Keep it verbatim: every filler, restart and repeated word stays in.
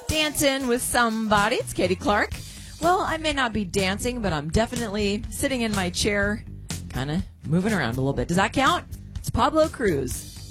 Dancing with somebody. It's Katie Clark. Well, I may not be dancing, but I'm definitely sitting in my chair, kind of moving around a little bit. Does that count? It's Pablo Cruz.